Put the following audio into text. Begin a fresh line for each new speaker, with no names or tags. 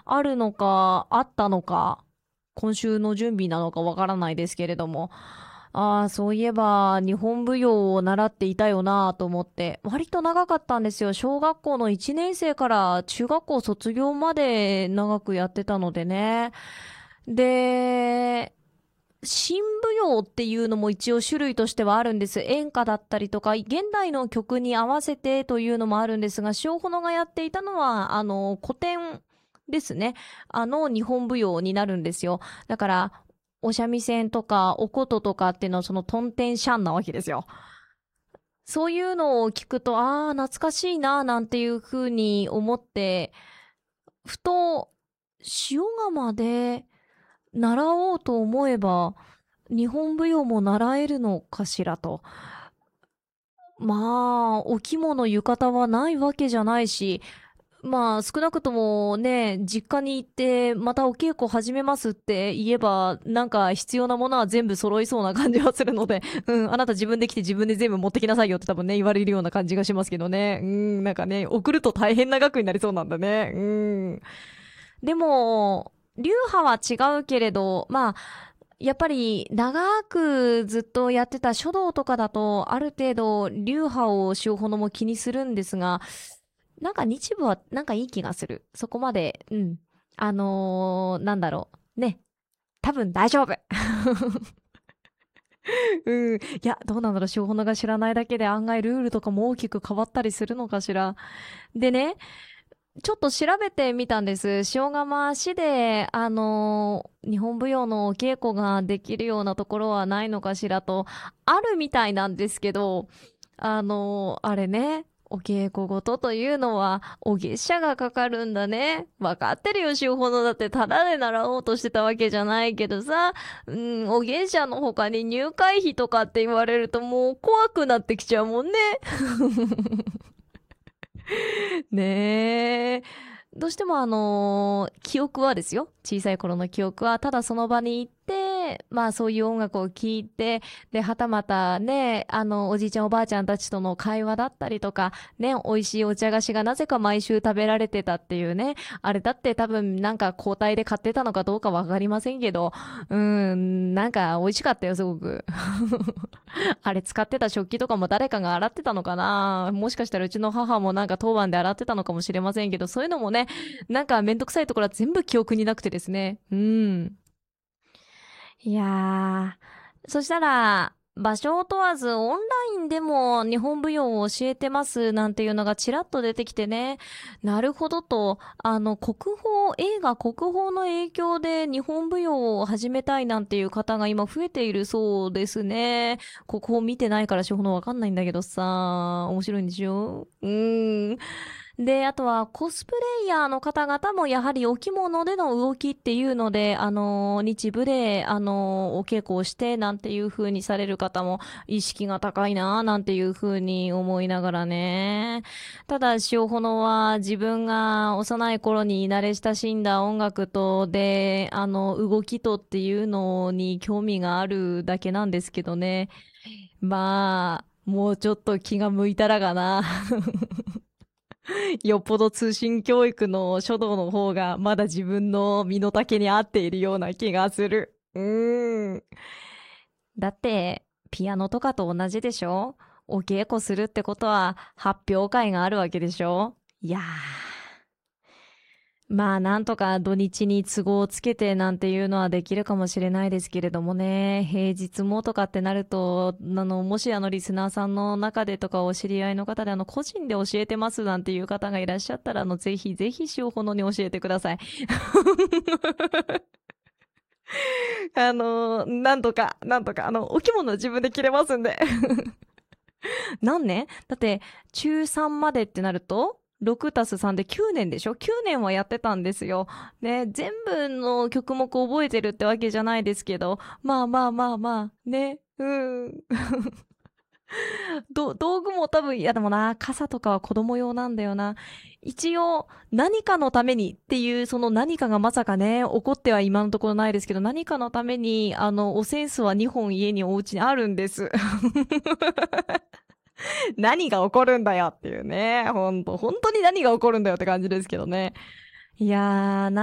あるのか、あったのか、今週の準備なのかわからないですけれども、そういえば日本舞踊を習っていたよなぁと思って、割と長かったんですよ。小学校の1年生から中学校卒業まで長くやってたのでね。で、新舞踊っていうのも一応種類としてはあるんです。演歌だったりとか、現代の曲に合わせてというのもあるんですが、塩穂がやっていたのは、古典ですね。日本舞踊になるんですよ。だから、お三味線とか、お琴とかっていうのはそのトンテンシャンなわけですよ。そういうのを聞くと、懐かしいな、なんていう風に思って、ふと、塩釜で習おうと思えば、日本舞踊も習えるのかしらと。まあ、お着物浴衣はないわけじゃないし、まあ、少なくともね、実家に行って、またお稽古始めますって言えば、なんか必要なものは全部揃いそうな感じはするので、あなた自分で来て自分で全部持ってきなさいよって多分ね、言われるような感じがしますけどね。なんかね、送ると大変な額になりそうなんだね。でも、流派は違うけれど、まあ、やっぱり長くずっとやってた書道とかだと、ある程度流派をしようほども気にするんですが、なんか日舞はなんかいい気がする。そこまで、なんだろう。ね。多分大丈夫。いや、どうなんだろう。しようほどが知らないだけで案外ルールとかも大きく変わったりするのかしら。でね、ちょっと調べてみたんです。塩釜市で、日本舞踊のお稽古ができるようなところはないのかしらと、あるみたいなんですけど、あれね、お稽古ごとというのは、お月謝がかかるんだね。わかってるよ、しほどだってただで習おうとしてたわけじゃないけどさ、お月謝の他に入会費とかって言われるともう怖くなってきちゃうもんね。ねえ。どうしても記憶はですよ。小さい頃の記憶は、ただその場に行って、まあそういう音楽を聴いて、で、はたまたね、おじいちゃんおばあちゃんたちとの会話だったりとか、ね、美味しいお茶菓子がなぜか毎週食べられてたっていうね。あれだって多分なんか交代で買ってたのかどうかわかりませんけど、なんか美味しかったよ、すごく。あれ使ってた食器とかも誰かが洗ってたのかな。もしかしたらうちの母もなんか当番で洗ってたのかもしれませんけど、そういうのもね、なんかめんどくさいところは全部記憶になくてですね。いやそしたら、場所を問わずオンラインでも日本舞踊を教えてますなんていうのがちらっと出てきてね、なるほどと、映画国宝の影響で日本舞踊を始めたいなんていう方が今増えているそうですね。国宝見てないからしょうのわかんないんだけどさ、面白いんでしょで、あとはコスプレイヤーの方々もやはりお着物での動きっていうので、日舞で、お稽古をしてなんていう風にされる方も意識が高いななんていう風に思いながらね。ただ、塩炎は自分が幼い頃に慣れ親しんだ音楽と、で、動きとっていうのに興味があるだけなんですけどね。まあ、もうちょっと気が向いたらがな。よっぽど通信教育の書道の方がまだ自分の身の丈に合っているような気がする。だって、ピアノとかと同じでしょ。お稽古するってことは発表会があるわけでしょ。いやー。まあ、なんとか土日に都合をつけてなんていうのはできるかもしれないですけれどもね。平日もとかってなると、もしリスナーさんの中でとかお知り合いの方で個人で教えてますなんていう方がいらっしゃったら、ぜひぜひ塩ほのに教えてください。なんとか、お着物自分で着れますんで。何年だって、中3までってなると、6たす3で9年でしょ？ 9 年はやってたんですよ。ね、全部の曲目覚えてるってわけじゃないですけど、まあまあまあまあ、ね、道具も多分、いやでもな、傘とかは子供用なんだよな。一応、何かのためにっていう、その何かがまさかね、起こっては今のところないですけど、何かのために、おセンスは2本家にお家にあるんです。何が起こるんだよっていうね。本当に何が起こるんだよって感じですけどね。いやー、